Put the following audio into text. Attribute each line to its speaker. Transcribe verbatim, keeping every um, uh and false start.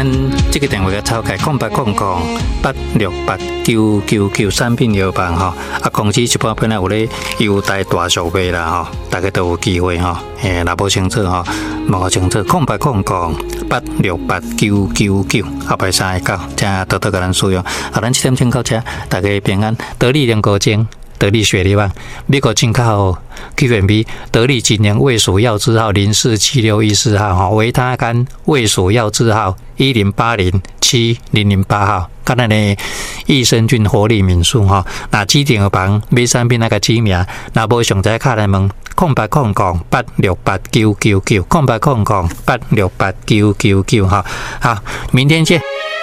Speaker 1: 咱这个电话嘅超开空八空空八六八九九九产品药房吼，啊，公司一般本来有咧优待大小卖啦吼，大家都有机会吼，诶，若无清楚吼，无清楚空八空空八六八九九九，后摆三个九，正多多甲咱使用，啊，咱七点钟到这，大家平安，得力两个精。得力雪梨吧，美国进口 Q M B 得力今年胃属药字号零四七六一四号哈，维他肝胃属药字号一零八零七零零八号，看咱的益生菌活力敏素哈，那指定个房买产品那个指名，那无详细卡来问，空八空空八六八九九九，空八空空八六八九九九哈，好，明天见。